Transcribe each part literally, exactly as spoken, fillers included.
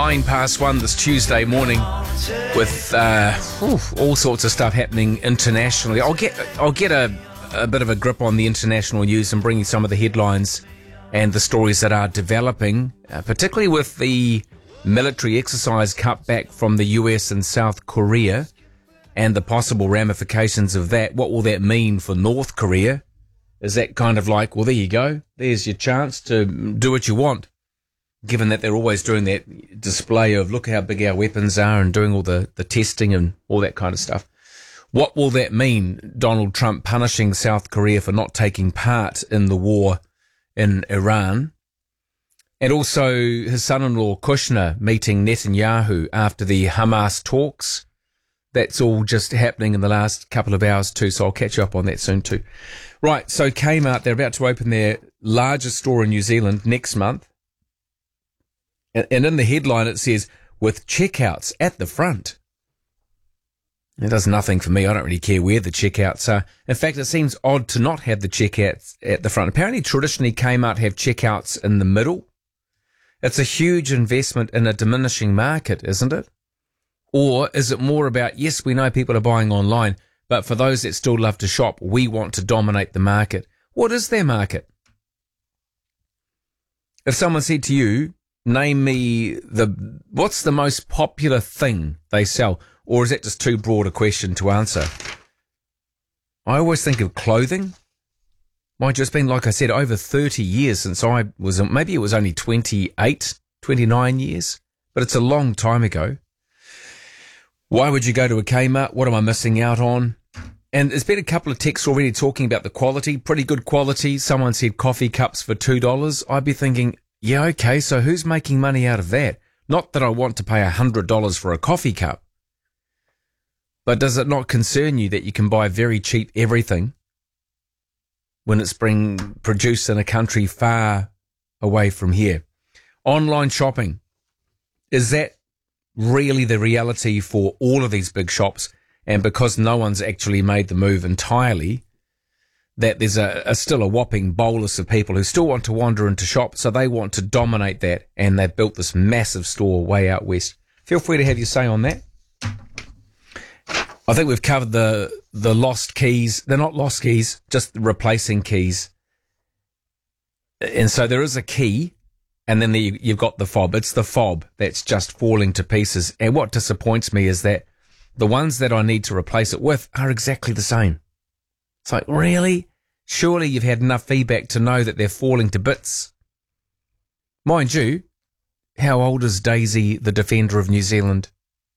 Nine past one this Tuesday morning with uh, oof, all sorts of stuff happening internationally. I'll get I'll get a, a bit of a grip on the international news and bring you some of the headlines and the stories that are developing, uh, particularly with the military exercise cut back from the U S and South Korea and the possible ramifications of that. What will that mean for North Korea? Is that kind of like, well, there you go, there's your chance to do what you want, given that they're always doing that display of look how big our weapons are and doing all the, the testing and all that kind of stuff. What will that mean, Donald Trump punishing South Korea for not taking part in the war in Iran? And also his son-in-law Kushner meeting Netanyahu after the Hamas talks. That's all just happening in the last couple of hours too, so I'll catch you up on that soon too. Right, so Kmart, they're about to open their largest store in New Zealand next month. And in the headline it says, with checkouts at the front. It does nothing for me. I don't really care where the checkouts are. In fact, it seems odd to not have the checkouts at the front. Apparently, traditionally, Kmart have checkouts in the middle. It's a huge investment in a diminishing market, isn't it? Or is it more about, yes, we know people are buying online, but for those that still love to shop, we want to dominate the market. What is their market? If someone said to you, name me the, what's the most popular thing they sell? Or is that just too broad a question to answer? I always think of clothing. Might just been, like I said, over thirty years since I was, maybe it was only twenty-eight, twenty-nine years, but it's a long time ago. Why would you go to a Kmart? What am I missing out on? And there's been a couple of texts already talking about the quality, pretty good quality. Someone said coffee cups for two dollars. I'd be thinking, yeah, okay, so who's making money out of that? Not that I want to pay one hundred dollars for a coffee cup. But does it not concern you that you can buy very cheap everything when it's being produced in a country far away from here? Online shopping, is that really the reality for all of these big shops? And because no one's actually made the move entirely, that there's a, a still a whopping bolus of people who still want to wander into shop, so they want to dominate that, and they've built this massive store way out west. Feel free to have your say on that. I think we've covered the the lost keys. They're not lost keys, just replacing keys. And so there is a key, and then the, you've got the fob. It's the fob that's just falling to pieces. And what disappoints me is that the ones that I need to replace it with are exactly the same. It's like, really? Surely you've had enough feedback to know that they're falling to bits. Mind you, how old is Daisy, the Defender of New Zealand?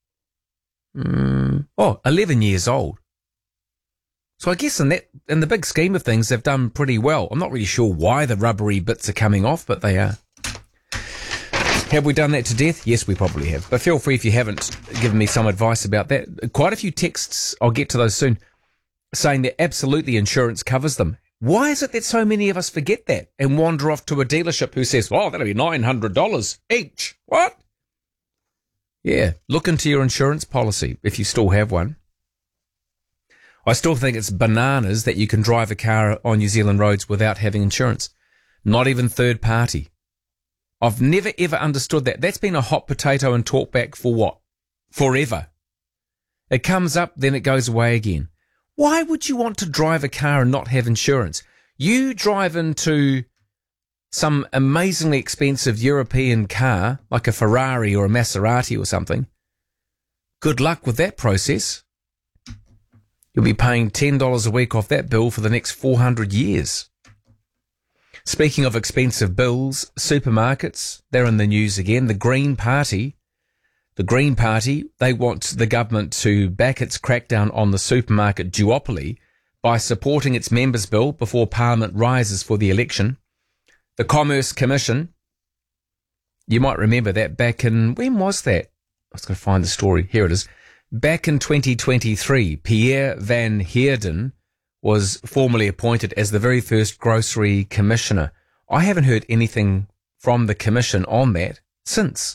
Mm, oh, eleven years old. So I guess in that, in the big scheme of things, they've done pretty well. I'm not really sure why the rubbery bits are coming off, but they are. Have we done that to death? Yes, we probably have. But feel free if you haven't given me some advice about that. Quite a few texts, I'll get to those soon, saying that absolutely insurance covers them. Why is it that so many of us forget that and wander off to a dealership who says, oh, that'll be nine hundred dollars each? What? Yeah, look into your insurance policy if you still have one. I still think it's bananas that you can drive a car on New Zealand roads without having insurance. Not even third party. I've never ever understood that. That's been a hot potato and talkback for what? Forever. It comes up, then it goes away again. Why would you want to drive a car and not have insurance? You drive into some amazingly expensive European car, like a Ferrari or a Maserati or something. Good luck with that process. You'll be paying ten dollars a week off that bill for the next four hundred years. Speaking of expensive bills, supermarkets, they're in the news again. The Green Party, the Green Party, they want the government to back its crackdown on the supermarket duopoly by supporting its members' bill before Parliament rises for the election. The Commerce Commission, you might remember that back in, when was that? I was going to find the story. Here it is. Back in twenty twenty-three, Pierre Van Heerden was formally appointed as the very first grocery commissioner. I haven't heard anything from the commission on that since.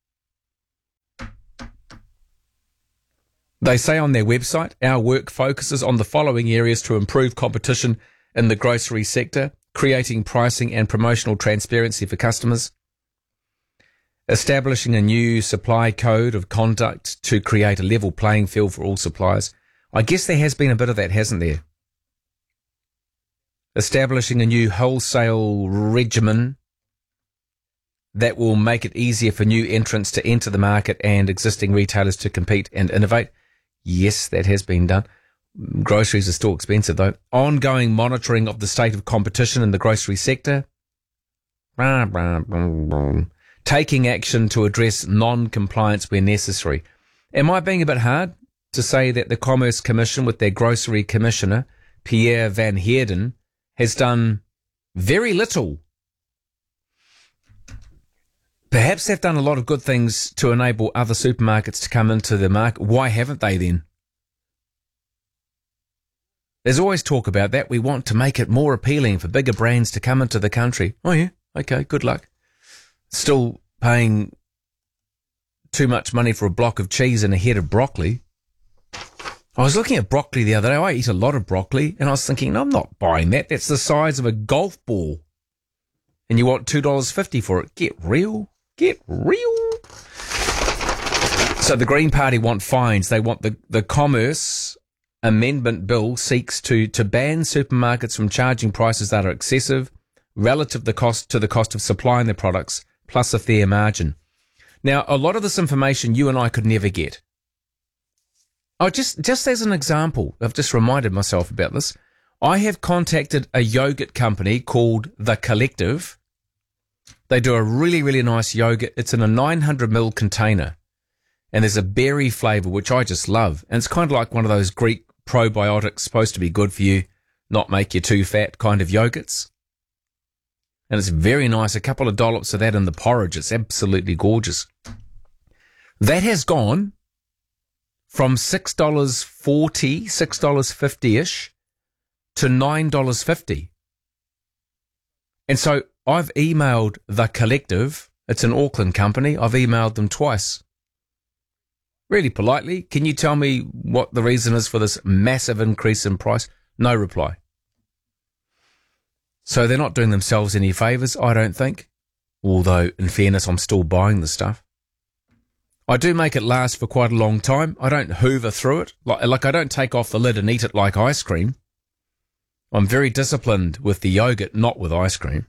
They say on their website, our work focuses on the following areas to improve competition in the grocery sector, creating pricing and promotional transparency for customers, establishing a new supply code of conduct to create a level playing field for all suppliers. I guess there has been a bit of that, hasn't there? Establishing a new wholesale regimen that will make it easier for new entrants to enter the market and existing retailers to compete and innovate. Yes, that has been done. Groceries are still expensive, though. Ongoing monitoring of the state of competition in the grocery sector. Taking action to address non-compliance where necessary. Am I being a bit hard to say that the Commerce Commission, with their grocery commissioner, Pierre Van Heerden, has done very little? Perhaps they've done a lot of good things to enable other supermarkets to come into the market. Why haven't they then? There's always talk about that. We want to make it more appealing for bigger brands to come into the country. Oh yeah, okay, good luck. Still paying too much money for a block of cheese and a head of broccoli. I was looking at broccoli the other day. I eat a lot of broccoli, and I was thinking, no, I'm not buying that. That's the size of a golf ball. And you want two dollars fifty for it. Get real. Get real. So the Green Party want fines. They want the, the Commerce Amendment Bill seeks to, to ban supermarkets from charging prices that are excessive relative the cost to the cost of supplying their products, plus a fair margin. Now, a lot of this information you and I could never get. Oh, just, just as an example, I've just reminded myself about this. I have contacted a yogurt company called The Collective. They do a really, really nice yogurt. It's in a nine hundred milliliter container. And there's a berry flavour, which I just love. And it's kind of like one of those Greek probiotics, supposed to be good for you, not make you too fat kind of yogurts. And it's very nice. A couple of dollops of that in the porridge. It's absolutely gorgeous. That has gone from six dollars forty, six dollars fifty-ish to nine dollars fifty. And so I've emailed The Collective. It's an Auckland company. I've emailed them twice. Really politely, can you tell me what the reason is for this massive increase in price? No reply. So they're not doing themselves any favours, I don't think. Although, in fairness, I'm still buying the stuff. I do make it last for quite a long time. I don't hoover through it. Like, like I don't take off the lid and eat it like ice cream. I'm very disciplined with the yogurt, not with ice cream.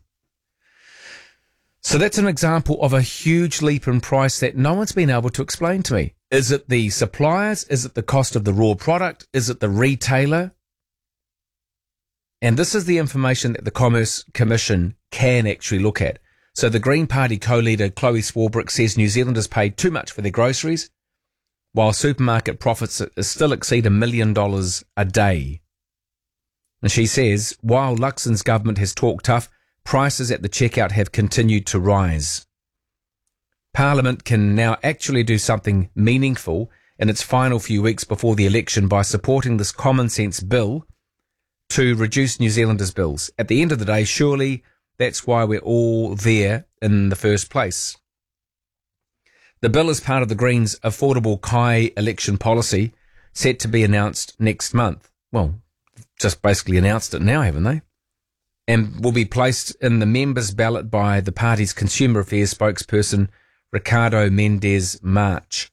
So that's an example of a huge leap in price that no one's been able to explain to me. Is it the suppliers? Is it the cost of the raw product? Is it the retailer? And this is the information that the Commerce Commission can actually look at. So the Green Party co-leader Chloe Swarbrick says New Zealanders paid too much for their groceries, while supermarket profits still exceed a million dollars a day. And she says, while Luxon's government has talked tough, prices at the checkout have continued to rise. Parliament can now actually do something meaningful in its final few weeks before the election by supporting this common sense bill to reduce New Zealanders' bills. At the end of the day, surely that's why we're all there in the first place. The bill is part of the Greens' Affordable Kai election policy, set to be announced next month. Well, just basically announced it now, haven't they? And will be placed in the members' ballot by the party's Consumer Affairs spokesperson, Ricardo Mendes March.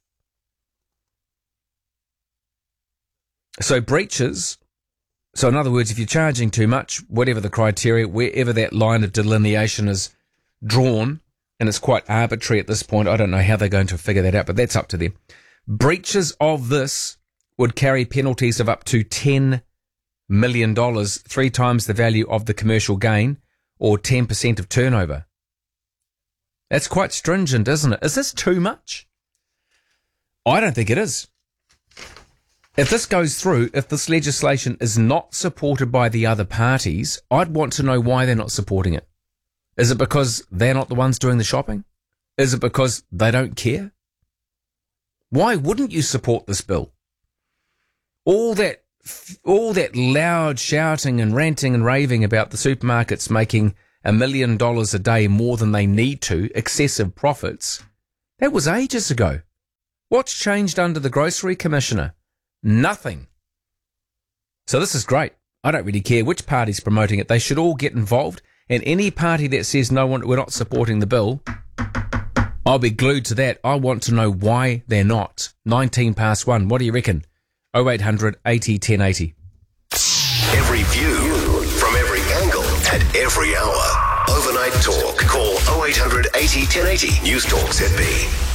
So breaches, so in other words, if you're charging too much, whatever the criteria, wherever that line of delineation is drawn, and it's quite arbitrary at this point, I don't know how they're going to figure that out, but that's up to them. Breaches of this would carry penalties of up to ten million dollars, three times the value of the commercial gain, or ten percent of turnover. That's quite stringent, isn't it? Is this too much? I don't think it is. If this goes through, if this legislation is not supported by the other parties, I'd want to know why they're not supporting it. Is it because they're not the ones doing the shopping? Is it because they don't care? Why wouldn't you support this bill? All that all that loud shouting and ranting and raving about the supermarkets making a million dollars a day more than they need to, excessive profits, that was ages ago. What's changed under the Grocery Commissioner? Nothing. So this is great. I don't really care which party's promoting it. They should all get involved. And any party that says no one, we're not supporting the bill, I'll be glued to that. I want to know why they're not. nineteen past one. What do you reckon? oh eight hundred eighty ten eighty. Every view from every angle at every hour. Overnight Talk. Call oh eight hundred eighty ten eighty. News Talk Z B.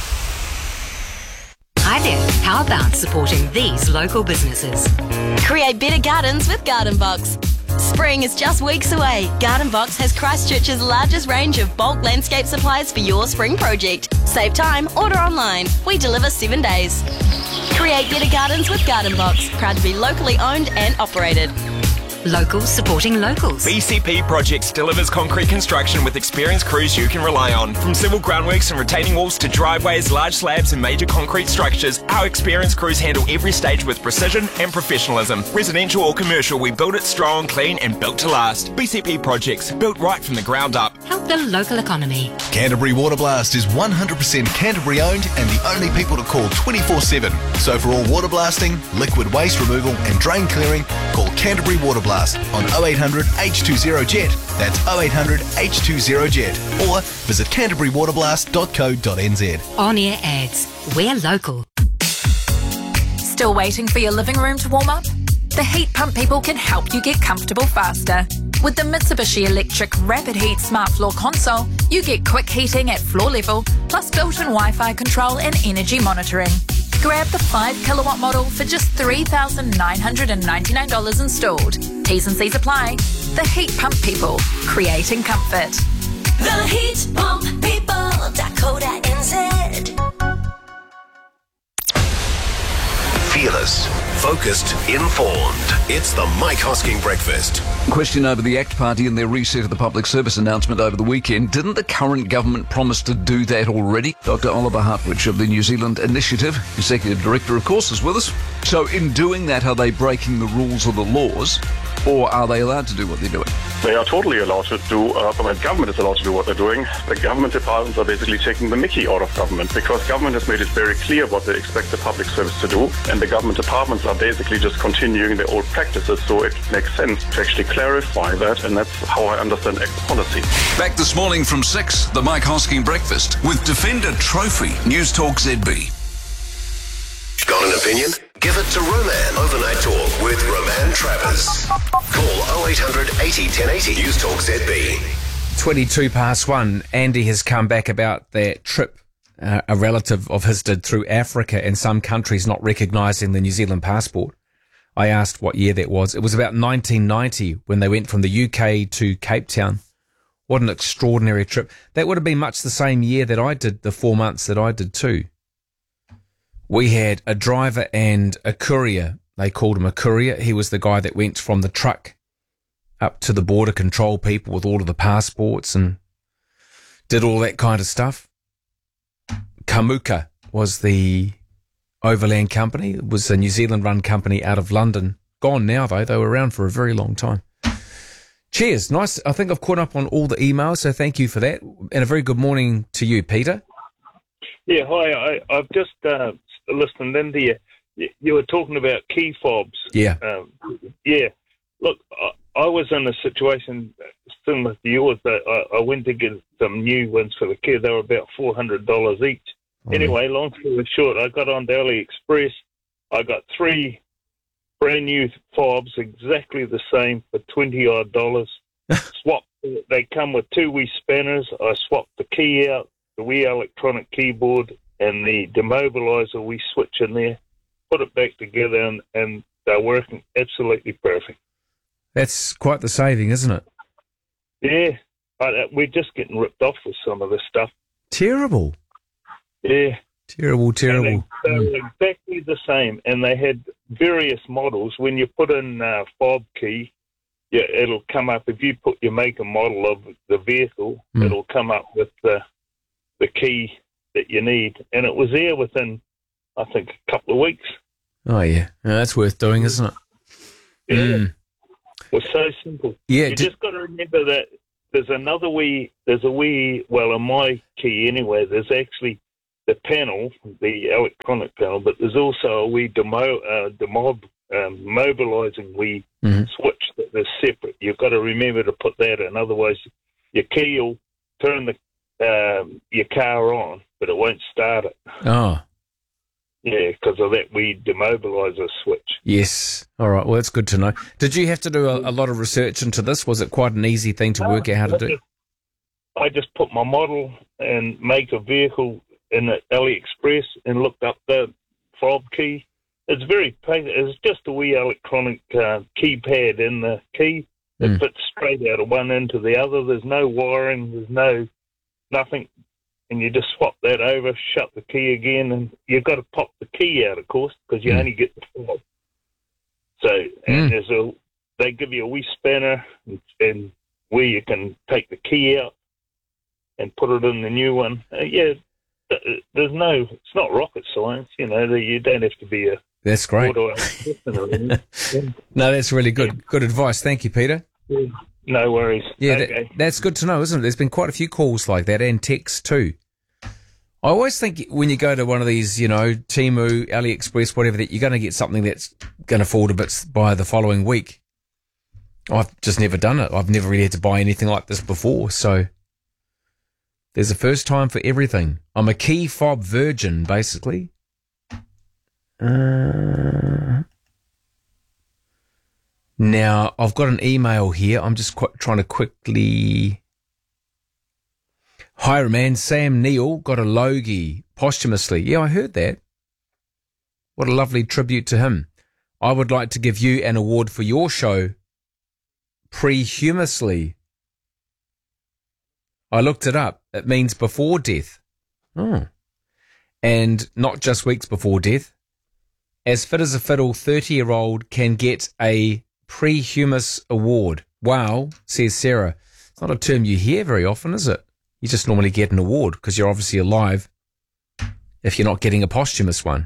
Hi there. How about supporting these local businesses? Create better gardens with Garden Box. Spring is just weeks away. Garden Box has Christchurch's largest range of bulk landscape supplies for your spring project. Save time, order online. We deliver seven days. Create better gardens with Garden Box. Proud to be locally owned and operated. Locals supporting locals. B C P Projects delivers concrete construction with experienced crews you can rely on. From civil groundworks and retaining walls to driveways, large slabs and major concrete structures, our experienced crews handle every stage with precision and professionalism. Residential or commercial, we build it strong, clean and built to last. B C P Projects, built right from the ground up. Help the local economy. Canterbury Water Blast is one hundred percent Canterbury owned and the only people to call twenty-four seven. So for all water blasting, liquid waste removal and drain clearing, call Canterbury Water Blast on oh eight hundred H twenty Jet. That's oh eight hundred H twenty Jet. Or visit canterbury water blast dot co dot n z. On-air ads. We're local. Still waiting for your living room to warm up? The Heat Pump people can help you get comfortable faster. With the Mitsubishi Electric Rapid Heat Smart Floor Console, you get quick heating at floor level, plus built-in Wi-Fi control and energy monitoring. Grab the five kilowatt model for just three thousand nine hundred ninety-nine dollars installed. T's and C's apply. The Heat Pump people, creating comfort. The Heat Pump people dot co dot n z. Fearless, focused, informed. It's the Mike Hosking Breakfast. Question over the ACT Party and their reset of the public service announcement over the weekend. Didn't the current government promise to do that already? Doctor Oliver Hartwich of the New Zealand Initiative, Executive Director, of course, is with us. So in doing that, are they breaking the rules or the laws, or are they allowed to do what they're doing? They are totally allowed to do, uh, the government is allowed to do what they're doing. The government departments are basically taking the mickey out of government because government has made it very clear what they expect the public service to do, and the government departments are basically just continuing their old practices, so it makes sense to actually clarify that, and that's how I understand ACT policy. Back this morning from six, the Mike Hosking Breakfast with Defender Trophy, News Talk Z B. Got an opinion? Give it to Roman. Overnight Talk with Roman Travers. Call oh eight hundred eighty ten eighty. News Talk Z B. twenty-two past one. Andy has come back about that trip uh, a relative of his did through Africa and some countries not recognising the New Zealand passport. I asked what year that was. It was about nineteen ninety when they went from the U K to Cape Town. What an extraordinary trip. That would have been much the same year that I did, the four months that I did too. We had a driver and a courier. They called him a courier. He was the guy that went from the truck up to the border control people with all of the passports and did all that kind of stuff. Kamuka was the overland company. It was a New Zealand-run company out of London. Gone now, though. They were around for a very long time. Cheers. Nice. I think I've caught up on all the emails, so thank you for that. And a very good morning to you, Peter. Yeah, hi. I, I've just uh, listened in to you. You were talking about key fobs. Yeah. Um, yeah. Look, I, I was in a situation similar to yours that I, I went to get some new ones for the kids. They were about four hundred dollars each. Oh, anyway, yeah. Long story short, I got on to AliExpress. I got three brand new fobs, exactly the same, for twenty odd dollars. Swap. They come with two wee spanners. I swapped the key out, the wee electronic keyboard, and the demobilizer we switch in there, put it back together, and, and they're working absolutely perfect. That's quite the saving, isn't it? Yeah. I, we're just getting ripped off with some of this stuff. Terrible. Yeah. Terrible, terrible. They, they were exactly the same, and they had various models. When you put in uh, fob key, yeah, it'll come up. If you put your make and model of the vehicle, mm. it'll come up with the the key that you need. And it was there within, I think, a couple of weeks. Oh, yeah. yeah that's worth doing, isn't it? Yeah. Mm. It was so simple. Yeah, you did... just got to remember that there's another wee, there's a wee, well, in my key anyway, there's actually the panel, the electronic panel, but there's also a wee demo, uh, demob, um, mobilizing wee mm-hmm. switch that is separate. You've got to remember to put that in. Otherwise, your key will turn the um, your car on, but it won't start it. Oh, Yeah, because of that weed demobiliser switch. yes. All right. Well, that's good to know. Did you have to do a, a lot of research into this? Was it quite an easy thing to work out how to do? I just put my model and make a vehicle in the AliExpress and looked up the fob key. It's very plain. It's just a wee electronic uh, keypad in the key that Mm. fits straight out of one end to the other. There's no wiring. There's no nothing. And you just swap that over, shut the key again, and you've got to pop the key out, of course, because you Mm. only get the fob. So, and Mm. there's a, they give you a wee spanner and, and where you can take the key out and put it in the new one. Uh, yeah, th- there's no, it's not rocket science, you know, that you don't have to be a That's great. auto electrician or anything. No, that's really good. Good advice. Thank you, Peter. Yeah. No worries. Yeah, Okay. that, that's good to know, isn't it? There's been quite a few calls like that and texts too. I always think when you go to one of these, you know, Temu, AliExpress, whatever, that you're going to get something that's going to fall to bits by the following week. I've just never done it. I've never really had to buy anything like this before. So there's a first time for everything. I'm a key fob virgin, basically. Uh, now, I've got an email here. I'm just qu- trying to quickly... Hi, man. Sam Neill got a Logie posthumously. Yeah, I heard that. What a lovely tribute to him. I would like to give you an award for your show, prehumously. I looked it up. It means before death. Oh. And not just weeks before death. As fit as a fiddle, thirty-year-old can get a prehumus award. Wow, says Sarah. It's not a term you hear very often, is it? You just normally get an award because you're obviously alive if you're not getting a posthumous one.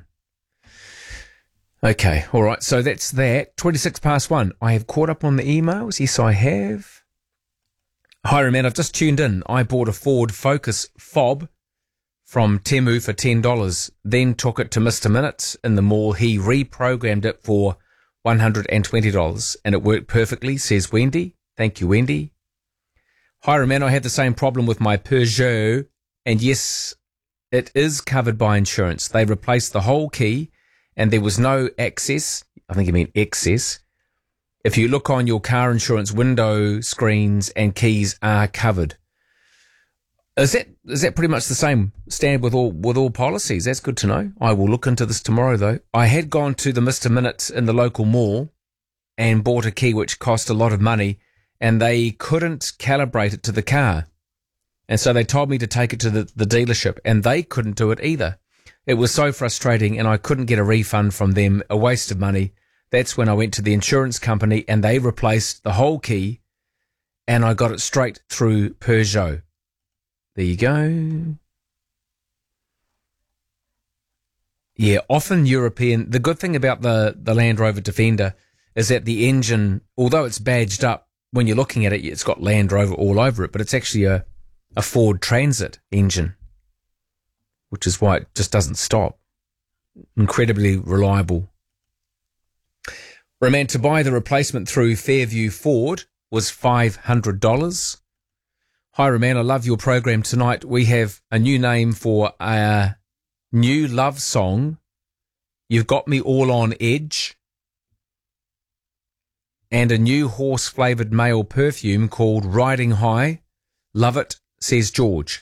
Okay, all right, so that's that. twenty-six past one. I have caught up on the emails. Yes, I have. Hi, man, I've just tuned in. I bought a Ford Focus fob from Temu for ten dollars, then took it to Mister Minutes in the mall. He reprogrammed it for one hundred twenty dollars, and it worked perfectly, says Wendy. Thank you, Wendy. Hi, man, I had the same problem with my Peugeot, and yes, it is covered by insurance. They replaced the whole key, and there was no access. I think you mean excess. If you look on your car insurance, window screens and keys are covered. Is that is that pretty much the same standard with all with all policies? That's good to know. I will look into this tomorrow, though. I had gone to the Mister Minutes in the local mall and bought a key which cost a lot of money, and they couldn't calibrate it to the car. And so they told me to take it to the, the dealership, and they couldn't do it either. It was so frustrating, and I couldn't get a refund from them, a waste of money. That's when I went to the insurance company, and they replaced the whole key, and I got it straight through Peugeot. There you go. Yeah, often European. The good thing about the, the Land Rover Defender is that the engine, although it's badged up, when you're looking at it, it's got Land Rover all over it, but it's actually a, a Ford Transit engine, which is why it just doesn't stop. Incredibly reliable. Remember, to buy the replacement through Fairview Ford was five hundred dollars. Hi, Roman, I love your program tonight. We have a new name for a new love song. You've got me all on edge. And a new horse-flavoured male perfume called Riding High. Love it, says George.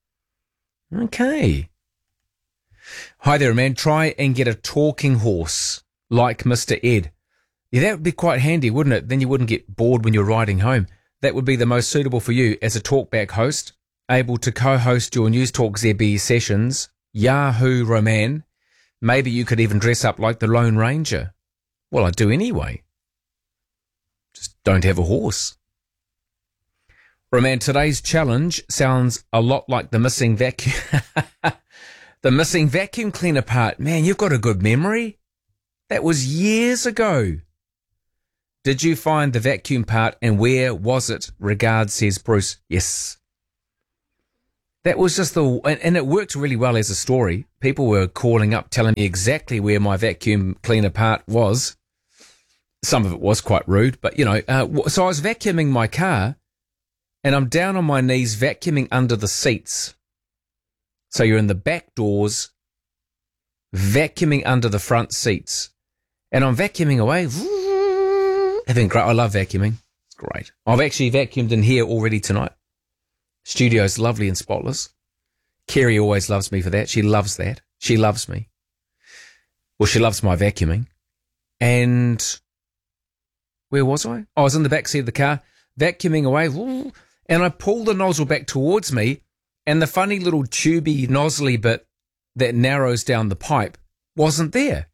Okay. Hi there, man. Try and get a talking horse like Mister Ed. Yeah, that would be quite handy, wouldn't it? Then you wouldn't get bored when you're riding home. That would be the most suitable for you as a talkback host, able to co-host your News Talk Z B sessions. Yahoo, Roman. Maybe you could even dress up like the Lone Ranger. Well, I do anyway. Just don't have a horse. Roman, today's challenge sounds a lot like the missing vacuum. The missing vacuum cleaner part. Man, you've got a good memory. That was years ago. Did you find the vacuum part, and where was it? Regards, says Bruce. Yes. That was just the, and, and it worked really well as a story. People were calling up, telling me exactly where my vacuum cleaner part was. Some of it was quite rude, but you know, uh, so I was vacuuming my car, and I'm down on my knees vacuuming under the seats. So you're in the back doors, vacuuming under the front seats. And I'm vacuuming away. Having great. I love vacuuming. It's great. I've actually vacuumed in here already tonight. Studio's lovely and spotless. Kerry always loves me for that. She loves that. She loves me. Well, she loves my vacuuming. And where was I? I was in the back seat of the car, vacuuming away. And I pulled the nozzle back towards me. And the funny little tubey, nozzly bit that narrows down the pipe wasn't there.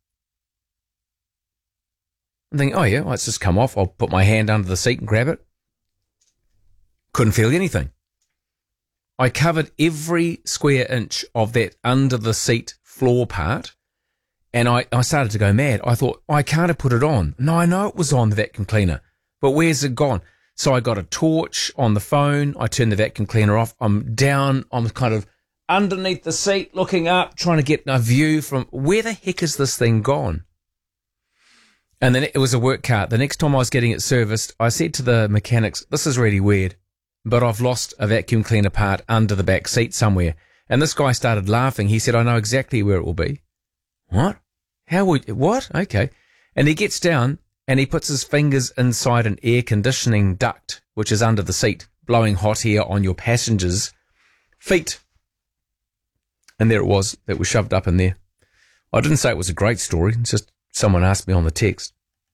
I'm thinking, oh yeah, well, it's just come off. I'll put my hand under the seat and grab it. Couldn't feel anything. I covered every square inch of that under the seat floor part, and I, I started to go mad. I thought, I can't have put it on. No, I know it was on the vacuum cleaner, but where's it gone? So I got a torch on the phone. I turned the vacuum cleaner off. I'm down. I'm kind of underneath the seat, looking up, trying to get a view from where the heck is this thing gone? And then it was a work cart. The next time I was getting it serviced, I said to the mechanics, this is really weird, but I've lost a vacuum cleaner part under the back seat somewhere. And this guy started laughing. He said, I know exactly where it will be. What? How would, what? Okay. And he gets down and he puts his fingers inside an air conditioning duct, which is under the seat, blowing hot air on your passengers' feet. And there it was. That was shoved up in there. I didn't say it was a great story. It's just someone asked me on the text.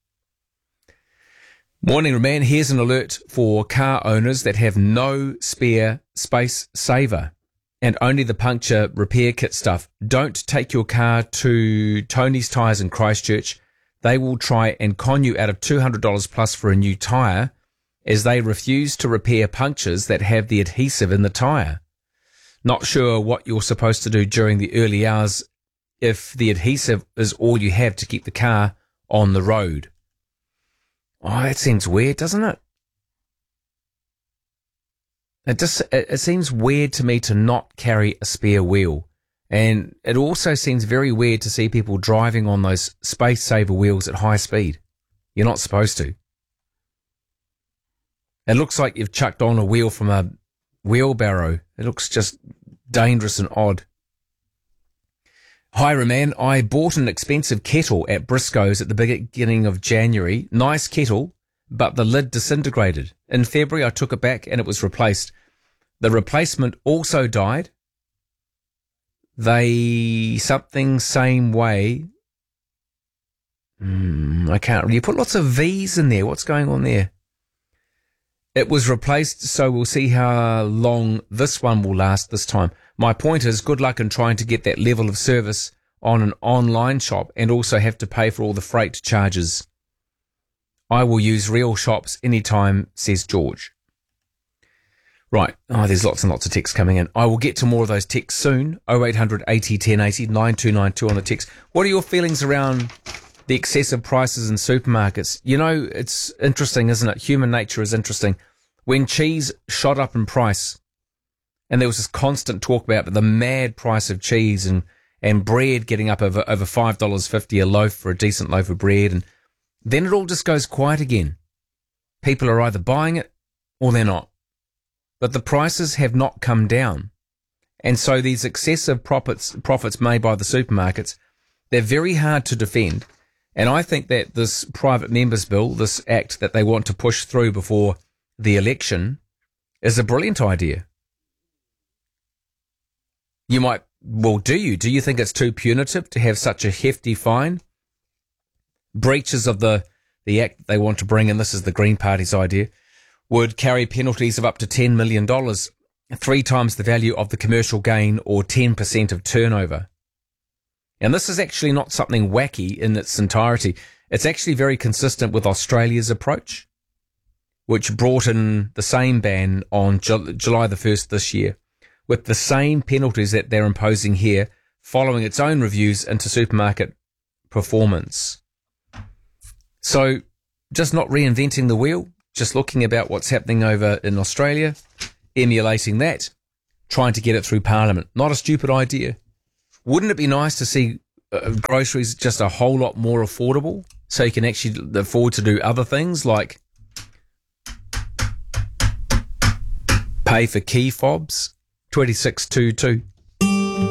Morning, man. Here's an alert for car owners that have no spare space saver and only the puncture repair kit stuff. Don't take your car to Tony's Tyres in Christchurch. They will try and con you out of two hundred dollars plus for a new tyre, as they refuse to repair punctures that have the adhesive in the tyre. Not sure what you're supposed to do during the early hours if the adhesive is all you have to keep the car on the road. Oh, that seems weird, doesn't it? It just, it, it seems weird to me to not carry a spare wheel. And it also seems very weird to see people driving on those space saver wheels at high speed. You're not supposed to. It looks like you've chucked on a wheel from a wheelbarrow. It looks just dangerous and odd. Hi, Roman. I bought an expensive kettle at Briscoe's at the beginning of January. Nice kettle, but the lid disintegrated. In February, I took it back and it was replaced. The replacement also died. They, something same way. Mm, I can't, you put lots of V's in there. What's going on there? It was replaced, so we'll see how long this one will last this time. My point is, good luck in trying to get that level of service on an online shop and also have to pay for all the freight charges. I will use real shops anytime, says George. Right. Oh, there's lots and lots of texts coming in. I will get to more of those texts soon. oh eight hundred eighty ten eighty, nine two nine two on the text. What are your feelings around the excessive prices in supermarkets? You know, it's interesting, isn't it? Human nature is interesting. When cheese shot up in price, and there was this constant talk about the mad price of cheese and, and bread getting up over, over five dollars fifty a loaf for a decent loaf of bread, and then it all just goes quiet again. People are either buying it or they're not. But the prices have not come down. And so these excessive profits, profits made by the supermarkets, they're very hard to defend. And I think that this private members bill, this act that they want to push through before the election, is a brilliant idea. You might, well, do you? Do you think it's too punitive to have such a hefty fine? Breaches of the, the act that they want to bring in, this is the Green Party's idea, would carry penalties of up to ten million dollars, three times the value of the commercial gain or ten percent of turnover. And this is actually not something wacky in its entirety. It's actually very consistent with Australia's approach, which brought in the same ban on July the first this year, with the same penalties that they're imposing here, following its own reviews into supermarket performance. So just not reinventing the wheel, just looking about what's happening over in Australia, emulating that, trying to get it through Parliament. Not a stupid idea. Wouldn't it be nice to see uh, groceries just a whole lot more affordable so you can actually afford to do other things like pay for key fobs? twenty-six twenty-two.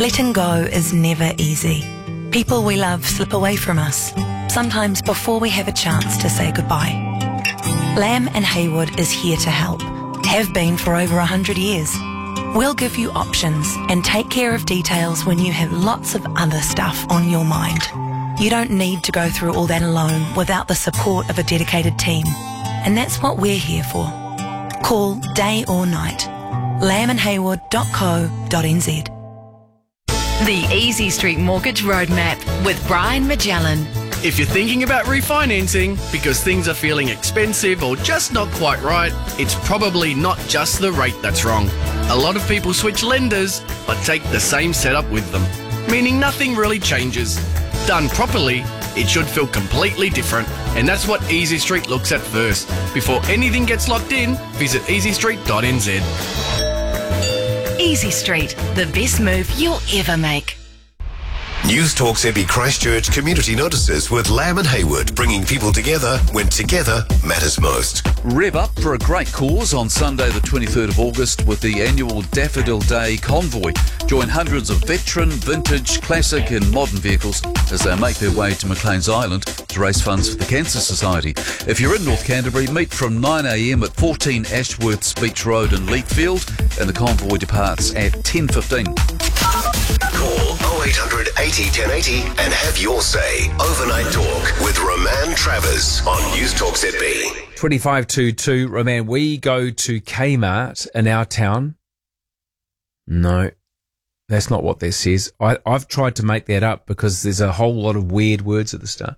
Letting go is never easy. People we love slip away from us, sometimes before we have a chance to say goodbye. Lamb and Haywood is here to help, have been for over one hundred years. We'll give you options and take care of details when you have lots of other stuff on your mind. You don't need to go through all that alone without the support of a dedicated team, and that's what we're here for. Call day or night. lamb and haywood dot co dot n z. The Easy Street Mortgage Roadmap with Brian Magellan. If you're thinking about refinancing because things are feeling expensive or just not quite right, it's probably not just the rate that's wrong. A lot of people switch lenders but take the same setup with them, meaning nothing really changes. Done properly, it should feel completely different, and that's what Easy Street looks at first. Before anything gets locked in, visit easy street dot n z. Easy Street, the best move you'll ever make. News Talk Z B Christchurch community notices with Lamb and Haywood, bringing people together when together matters most. Rev up for a great cause on Sunday the twenty-third of August with the annual Daffodil Day Convoy. Join hundreds of veteran, vintage, classic and modern vehicles as they make their way to Maclean's Island to raise funds for the Cancer Society. If you're in North Canterbury, meet from nine a m at fourteen Ashworth Beach Road in Leithfield, and the convoy departs at ten fifteen. Call oh eight hundred eighty ten eighty and have your say. Overnight Talk with Roman Travers on News Talk Z B. twenty-five to two, Roman, we go to Kmart in our town. No, that's not what this says. I, I've tried to make that up because there's a whole lot of weird words at the start.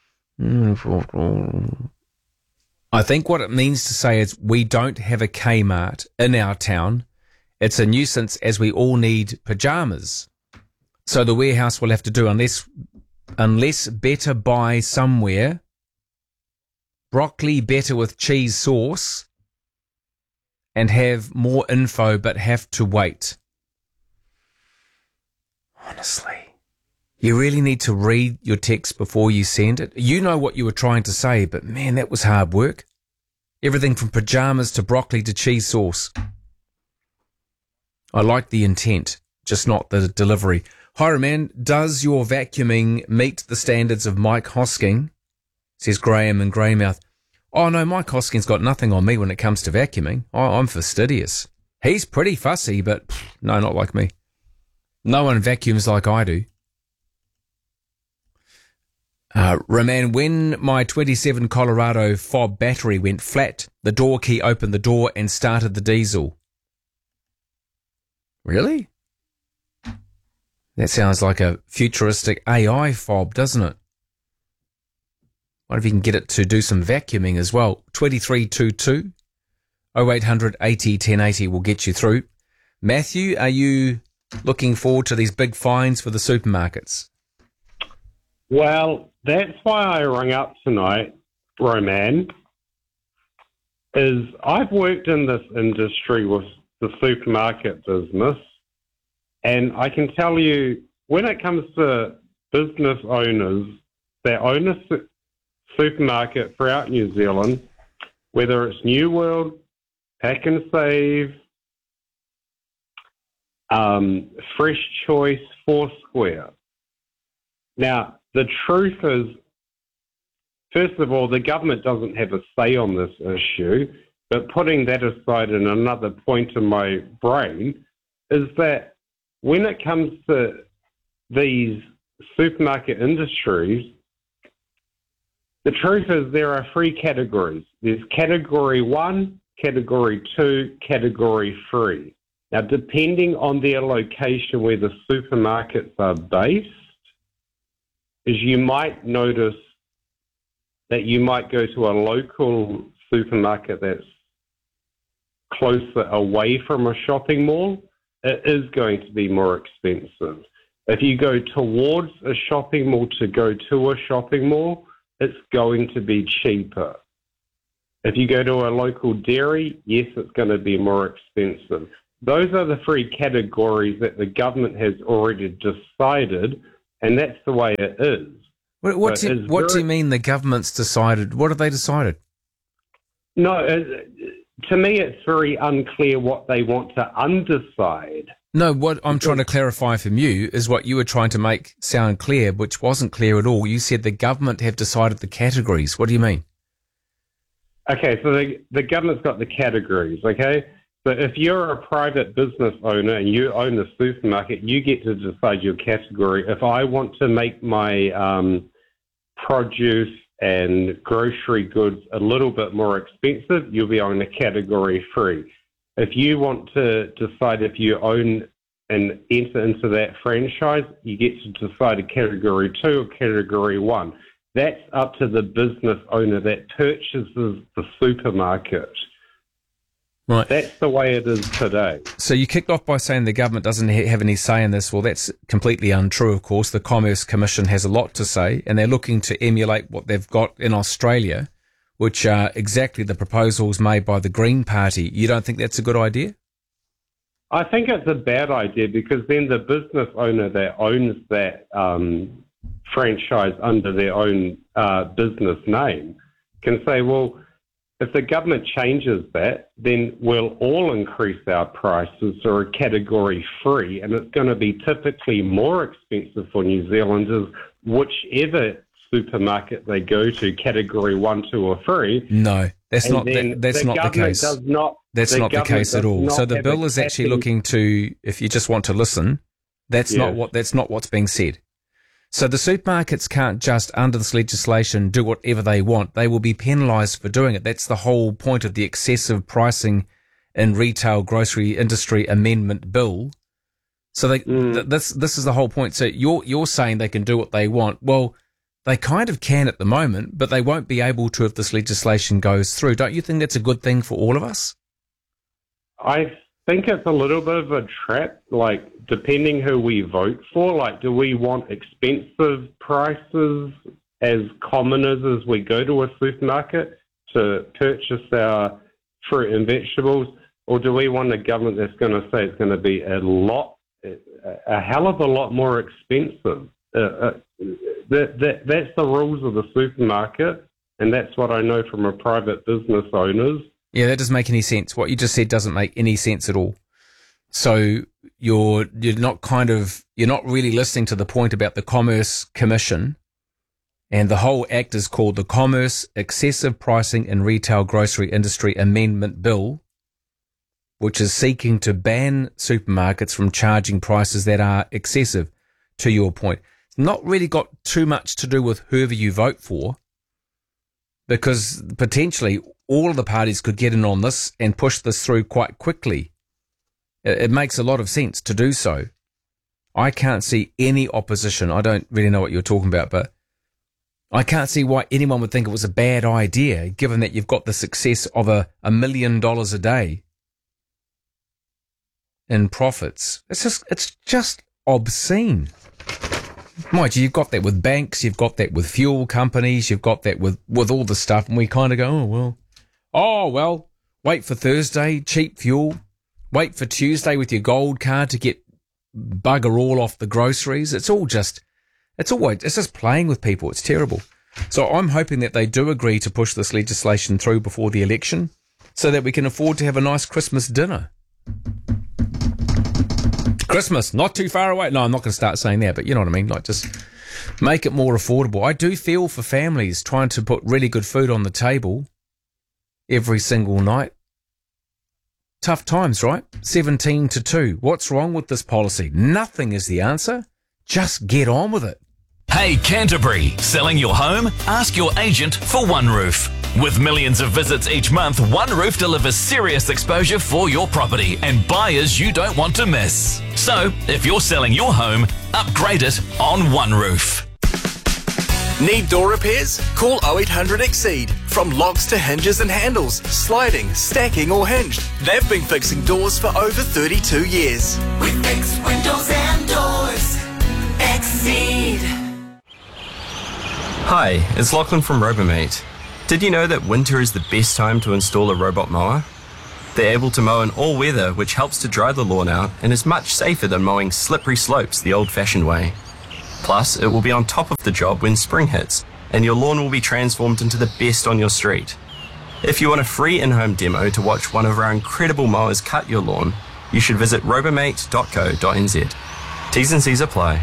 I think what it means to say is we don't have a Kmart in our town. It's a nuisance as we all need pajamas. So the warehouse will have to do, unless unless better buy somewhere, broccoli better with cheese sauce, and have more info but have to wait. Honestly, you really need to read your text before you send it. You know what you were trying to say, but man, that was hard work. Everything from pajamas to broccoli to cheese sauce. I like the intent, just not the delivery. Hi, Roman, does your vacuuming meet the standards of Mike Hosking? Says Graham in Greymouth. Oh, no, Mike Hosking's got nothing on me when it comes to vacuuming. Oh, I'm fastidious. He's pretty fussy, but pff, no, not like me. No one vacuums like I do. Uh, Roman, when my twenty-seven Colorado fob battery went flat, the door key opened the door and started the diesel. Really? That sounds like a futuristic A I fob, doesn't it? What if you can get it to do some vacuuming as well? twenty-three twenty-two, oh eight hundred eighty ten eighty will get you through. Matthew, are you looking forward to these big fines for the supermarkets? Well, that's why I rang up tonight, Roman, is I've worked in this industry with the supermarket business, and I can tell you, when it comes to business owners that own a su- supermarket throughout New Zealand, whether it's New World, Pack and Save, um, Fresh Choice, Foursquare. Now, the truth is, first of all, the government doesn't have a say on this issue, but putting that aside, and another point in my brain is that when it comes to these supermarket industries, the truth is there are three categories. There's category one, category two, category three. Now, depending on their location where the supermarkets are based, is you might notice that you might go to a local supermarket that's closer away from a shopping mall. It is going to be more expensive. If you go towards a shopping mall to go to a shopping mall, it's going to be cheaper. If you go to a local dairy, yes, it's going to be more expensive. Those are the three categories that the government has already decided, and that's the way it is. What, what, do, you, what very, do you mean the government's decided? What have they decided? No, it, to me it's very unclear what they want to undecide. No, what I'm trying to clarify from you is what you were trying to make sound clear, which wasn't clear at all. You said the government have decided the categories. What do you mean? Okay, so the, the government's got the categories, okay? So if you're a private business owner and you own a supermarket, you get to decide your category. If I want to make my um, produce and grocery goods a little bit more expensive, you'll be on a category three. If you want to decide if you own and enter into that franchise, you get to decide a category two or category one. That's up to the business owner that purchases the supermarket. Right. That's the way it is today. So you kicked off by saying the government doesn't ha- have any say in this. Well, that's completely untrue, of course. The Commerce Commission has a lot to say, and they're looking to emulate what they've got in Australia, which are exactly the proposals made by the Green Party. You don't think that's a good idea? I think it's a bad idea because then the business owner that owns that um, franchise under their own uh, business name can say, well, if the government changes that, then we'll all increase our prices to a category three, and it's going to be typically more expensive for New Zealanders, whichever supermarket they go to, category one, two, or three. No, that's And not then that, that's the not the government case. does not- that's the not the government case at does all. not So the have bill a is actually capping- looking to, if you just want to listen, that's not Yes. what that's not what's being said. So the supermarkets can't just, under this legislation, do whatever they want. They will be penalised for doing it. That's the whole point of the excessive pricing in retail grocery industry amendment bill. So they, th- this this is the whole point. So you're you're saying they can do what they want. Well, they kind of can at the moment, but they won't be able to if this legislation goes through. Don't you think that's a good thing for all of us? I think it's a little bit of a trap, like, depending who we vote for. Like, do we want expensive prices as commoners as we go to a supermarket to purchase our fruit and vegetables? Or do we want a government that's going to say it's going to be a lot, a hell of a lot more expensive? Uh, uh, that, that, that's the rules of the supermarket, and that's what I know from a private business owners. Yeah, that doesn't make any sense. What you just said doesn't make any sense at all. So you're you're not kind of you're not really listening to the point about the Commerce Commission, and the whole act is called the Commerce Excessive Pricing in Retail Grocery Industry Amendment Bill, which is seeking to ban supermarkets from charging prices that are excessive. To your point, it's not really got too much to do with whoever you vote for, because potentially all of the parties could get in on this and push this through quite quickly. It, it makes a lot of sense to do so. I can't see any opposition. I don't really know what you're talking about, but I can't see why anyone would think it was a bad idea, given that you've got the success of a, a million dollars a day in profits. It's just, it's just obscene. Mind you, you've got that with banks, you've got that with fuel companies, you've got that with, with all the stuff, and we kind of go, oh, well, oh, well, wait for Thursday, cheap fuel, wait for Tuesday with your gold card to get bugger all off the groceries. It's all just, it's always, it's just playing with people. It's terrible. So I'm hoping that they do agree to push this legislation through before the election so that we can afford to have a nice Christmas dinner. Christmas, not too far away. No, I'm not going to start saying that, but you know what I mean? Like, just make it more affordable. I do feel for families trying to put really good food on the table every single night. Tough times, right? seventeen to two. What's wrong with this policy? Nothing is the answer. Just get on with it. Hey Canterbury, selling your home? Ask your agent for OneRoof. With millions of visits each month, OneRoof delivers serious exposure for your property and buyers you don't want to miss. So, if you're selling your home, upgrade it on OneRoof. Need door repairs? Call oh eight hundred Exceed. From locks to hinges and handles, sliding, stacking or hinged. They've been fixing doors for over thirty-two years. We fix windows and doors. Exceed. Hi, it's Lachlan from Robomate. Did you know that winter is the best time to install a robot mower? They're able to mow in all weather, which helps to dry the lawn out and is much safer than mowing slippery slopes the old-fashioned way. Plus, it will be on top of the job when spring hits, and your lawn will be transformed into the best on your street. If you want a free in-home demo to watch one of our incredible mowers cut your lawn, you should visit robomate dot co dot n z. T's and C's apply.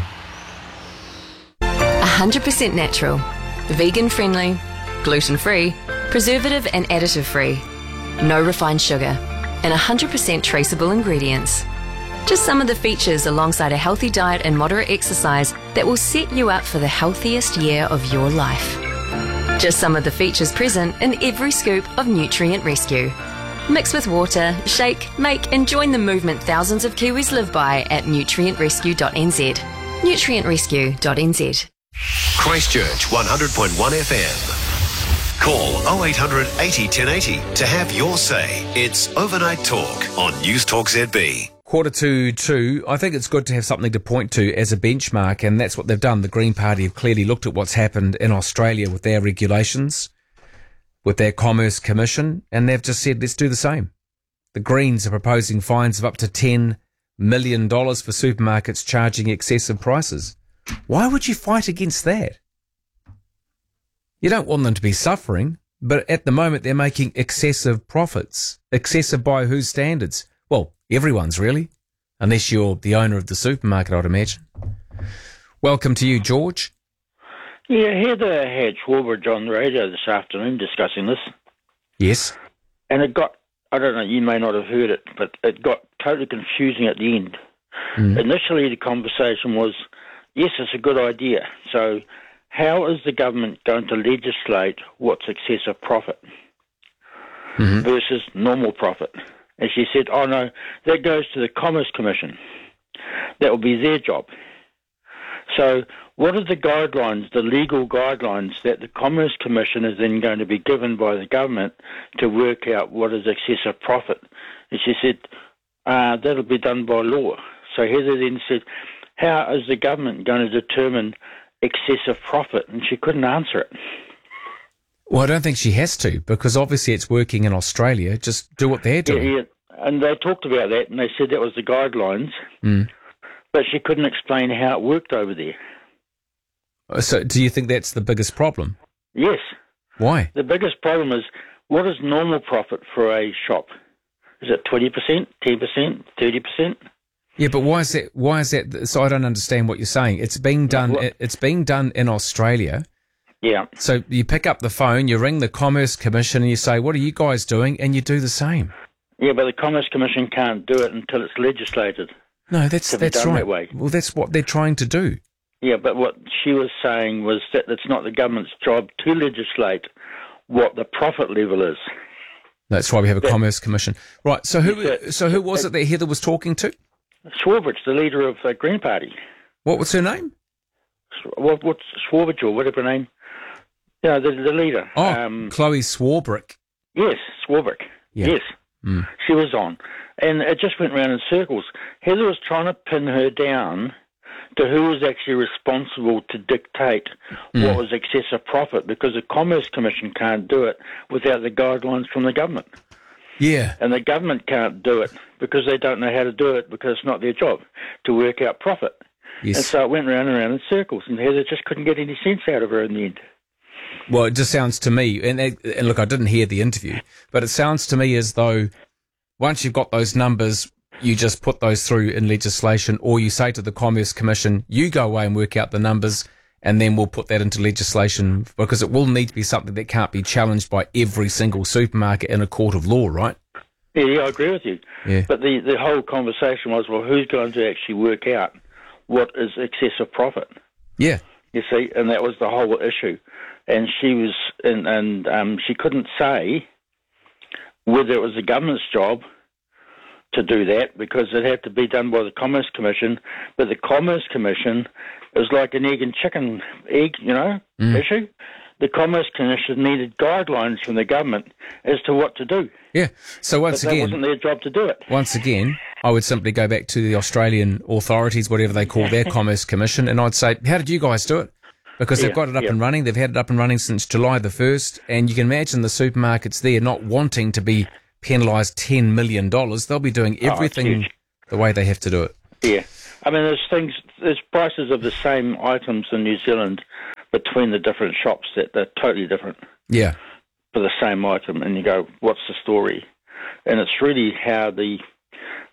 one hundred percent natural, vegan-friendly, gluten-free, preservative and additive-free, no refined sugar, and one hundred percent traceable ingredients. Just some of the features alongside a healthy diet and moderate exercise that will set you up for the healthiest year of your life. Just some of the features present in every scoop of Nutrient Rescue. Mix with water, shake, make and join the movement thousands of Kiwis live by at nutrient rescue dot n z. nutrient rescue dot n z. Christchurch one hundred point one F M. Call oh eight hundred eighty ten eighty to have your say. It's Overnight Talk on News Talk Z B. Quarter to two. I think it's good to have something to point to as a benchmark, and that's what they've done. The Green Party have clearly looked at what's happened in Australia with their regulations, with their Commerce Commission, and they've just said, let's do the same. The Greens are proposing fines of up to ten million dollars for supermarkets charging excessive prices. Why would you fight against that? You don't want them to be suffering, but at the moment they're making excessive profits. Excessive by whose standards? Well, everyone's really, unless you're the owner of the supermarket, I'd imagine. Welcome to you, George. Yeah, Heather had Schwarbridge on the radio this afternoon discussing this. Yes. And it got, I don't know, you may not have heard it, but it got totally confusing at the end. Mm. Initially, the conversation was, yes, it's a good idea. So how is the government going to legislate what's excessive profit mm-hmm. versus normal profit? And she said, oh, no, that goes to the Commerce Commission. That will be their job. So what are the guidelines, the legal guidelines that the Commerce Commission is then going to be given by the government to work out what is excessive profit? And she said, uh, that'll be done by law. So Heather then said, how is the government going to determine excessive profit? And she couldn't answer it. Well, I don't think she has to, because obviously it's working in Australia. Just do what they're doing. Yeah, yeah. And they talked about that, and they said that was the guidelines, mm. but she couldn't explain how it worked over there. So do you think that's the biggest problem? Yes. Why? The biggest problem is, what is normal profit for a shop? Is it twenty percent, ten percent, thirty percent? Yeah, but why is that? Why is that? So I don't understand what you're saying. It's being done. What? It's being done in Australia. Yeah. So you pick up the phone, you ring the Commerce Commission, and you say, "What are you guys doing?" And you do the same. Yeah, but the Commerce Commission can't do it until it's legislated. No, that's that's right. That way. Well, that's what they're trying to do. Yeah, but what she was saying was that it's not the government's job to legislate what the profit level is. That's why we have a that, Commerce Commission, right? So who? That, so who was it that Heather was talking to? Schwarbridge, the leader of the Green Party. What was her name? What, what's Schwarbridge or whatever her name? Yeah, the, the leader. Oh, um, Chloe Swarbrick. Yes, Swarbrick. Yeah. Yes. Mm. She was on. And it just went round in circles. Heather was trying to pin her down to who was actually responsible to dictate mm. what was excessive profit, because the Commerce Commission can't do it without the guidelines from the government. Yeah. And the government can't do it because they don't know how to do it, because it's not their job to work out profit. Yes. And so it went round and round in circles, and Heather just couldn't get any sense out of her in the end. Well, it just sounds to me, and, and look, I didn't hear the interview, but it sounds to me as though once you've got those numbers, you just put those through in legislation, or you say to the Commerce Commission, you go away and work out the numbers, and then we'll put that into legislation, because it will need to be something that can't be challenged by every single supermarket in a court of law, right? Yeah, yeah, I agree with you. Yeah. But the, the whole conversation was, well, who's going to actually work out what is excessive profit? Yeah. You see, and that was the whole issue. And she was, and, and um, she couldn't say whether it was the government's job to do that, because it had to be done by the Commerce Commission. But the Commerce Commission is like an egg and chicken egg, you know, mm. issue. The Commerce Commission needed guidelines from the government as to what to do. Yeah. So once but that again, wasn't their job to do it. Once again, I would simply go back to the Australian authorities, whatever they call their Commerce Commission, and I'd say, how did you guys do it? Because they've yeah, got it up yeah. and running. They've had it up and running since July the first, and you can imagine the supermarkets there not wanting to be penalised ten million dollars. They'll be doing everything oh, the way they have to do it. Yeah. I mean, there's things, there's prices of the same items in New Zealand between the different shops that they're totally different. Yeah. For the same item, and you go, what's the story? And it's really how the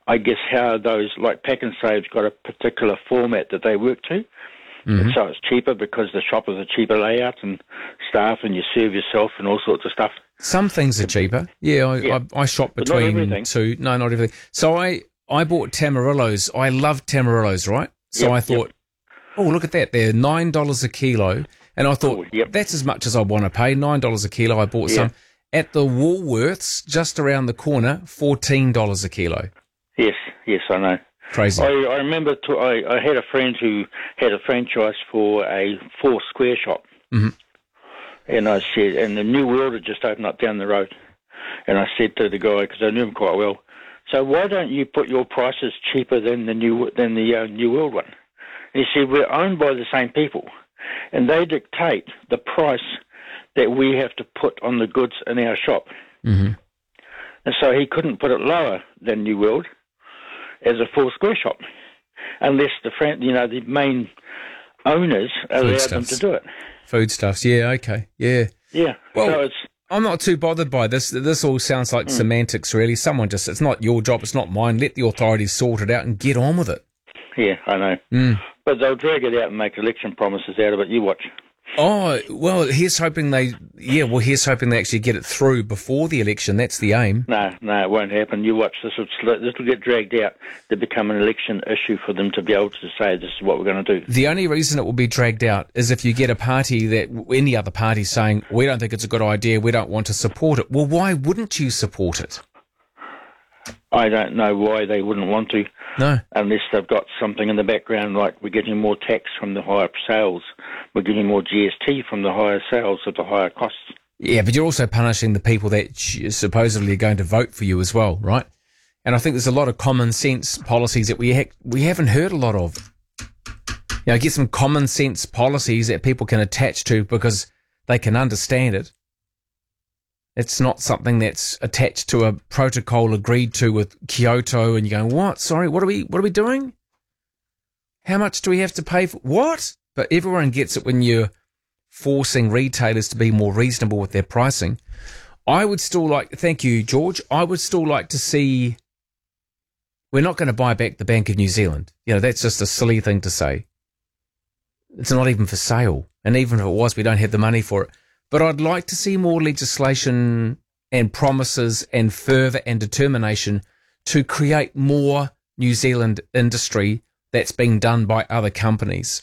I guess, how those, like Pack and Save's got a particular format that they work to. Mhm. And so it's cheaper because the shop is a cheaper layout and staff, and you serve yourself and all sorts of stuff. Some things are cheaper. Yeah, I, Yeah. I, I shop But not between everything. two. No, not everything. So I, I bought Tamarillos. I love Tamarillos, right? So Yep, I thought, oh, look at that. They're nine dollars a kilo. And I thought, that's as much as I want to pay. nine dollars a kilo. I bought Yeah. some. At the Woolworths, just around the corner, fourteen dollars a kilo. Yes, yes, I know. Crazy. I, I remember to, I, I had a friend who had a franchise for a four square shop. Mhm. And I said, and the New World had just opened up down the road. And I said to the guy, because I knew him quite well, so why don't you put your prices cheaper than the New than the uh, New World one? And he said, we're owned by the same people, and they dictate the price that we have to put on the goods in our shop. Mm-hmm. And so he couldn't put it lower than New World as a four square shop, unless the fran- you know the main owners allowed them to do it. Foodstuffs. Yeah, okay. Yeah. Yeah. Well, so it's I'm not too bothered by this. This all sounds like Mm. semantics, really. Someone just, it's not your job, it's not mine. Let the authorities sort it out and get on with it. yeah, I know. Mm. But they'll drag it out and make election promises out of it. You watch. Oh, well, here's hoping they, yeah, well, here's hoping they actually get it through before the election. That's the aim. No, no, it won't happen. You watch. This will sl- this will get dragged out to become an election issue for them to be able to say this is what we're going to do. The only reason it will be dragged out is if you get a party that, any other party saying, we don't think it's a good idea, we don't want to support it. Well, why wouldn't you support it? I don't know why they wouldn't want to. No. Unless they've got something in the background, like we're getting more tax from the higher sales, we're getting more G S T from the higher sales of the higher costs. Yeah, but you're also punishing the people that supposedly are going to vote for you as well, right? And I think there's a lot of common sense policies that we ha- we haven't heard a lot of. You know, get some common sense policies that people can attach to because they can understand it. It's not something that's attached to a protocol agreed to with Kyoto, and you're going, what? Sorry, what are we what are we doing? How much do we have to pay for what? But everyone gets it when you're forcing retailers to be more reasonable with their pricing. I would still like, thank you, George, I would still like to see, we're not going to buy back the Bank of New Zealand. You know, that's just a silly thing to say. It's not even for sale. And even if it was, we don't have the money for it. But I'd like to see more legislation and promises and fervour and determination to create more New Zealand industry that's being done by other companies.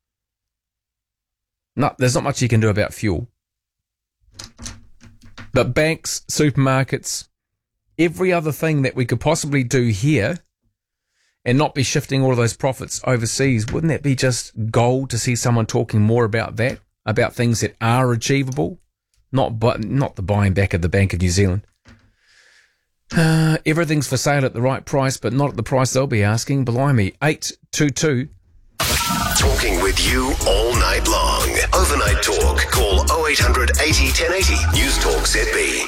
No, there's not much you can do about fuel. But banks, supermarkets, every other thing that we could possibly do here and not be shifting all of those profits overseas, wouldn't that be just gold to see someone talking more about that? About things that are achievable, not but not the buying back of the Bank of New Zealand. Uh, everything's for sale at the right price, but not at the price they'll be asking. Blimey, eight two two. Talking with you all night long. Overnight talk. Call oh eight hundred eighty ten eighty. News Talk Z B.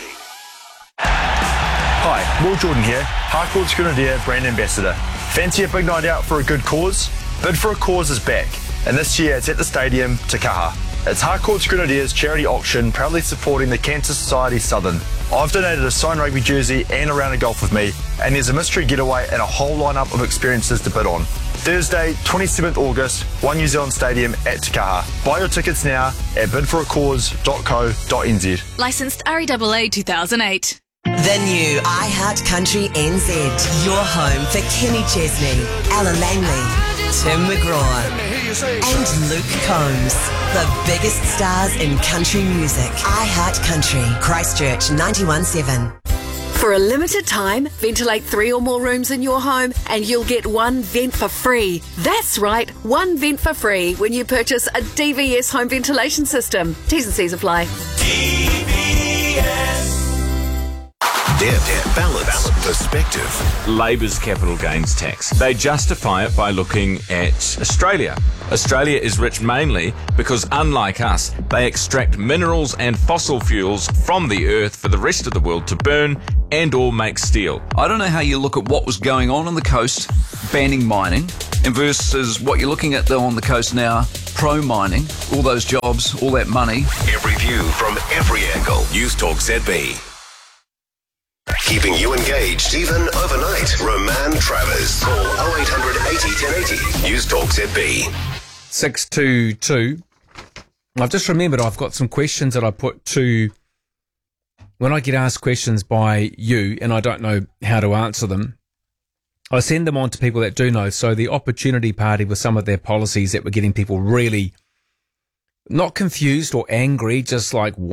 Hi, Will Jordan here, Harcourt's Grenadier brand ambassador. Fancy a big night out for a good cause? Bid for a Cause is back, and this year it's at the stadium, Te Kaha. It's Harcourt's Grenadiers charity auction, proudly supporting the Cancer Society Southern. I've donated a signed rugby jersey and a round of golf with me, and there's a mystery getaway and a whole lineup of experiences to bid on. Thursday, twenty-seventh August, One New Zealand Stadium at Te Kaha. Buy your tickets now at bid for a cause dot co dot n z. Licensed R E A A two thousand eight. The new iHeart Country N Z. Your home for Kenny Chesney, Alan Langley, Tim McGraw, and Luke Combs. The biggest stars in country music. iHeart Country, Christchurch ninety-one seven. For a limited time, ventilate three or more rooms in your home and you'll get one vent for free. That's right, one vent for free when you purchase a D V S home ventilation system. T's and C's apply. D V S. Depth, balance, perspective. Labor's capital gains tax. They justify it by looking at Australia. Australia is rich mainly because, unlike us, they extract minerals and fossil fuels from the earth for the rest of the world to burn and or make steel. I don't know how you look at what was going on on the coast, banning mining, and versus what you're looking at on the coast now, pro-mining, all those jobs, all that money. Every view from every angle. News Talk Z B. Keeping you engaged even overnight. Roman Travers. Call oh eight hundred eighty ten eighty. News Talk Z B. six two two. I've just remembered I've got some questions that I put to when I get asked questions by you and I don't know how to answer them. I send them on to people that do know. So the Opportunity Party with some of their policies that were getting people really not confused or angry, just like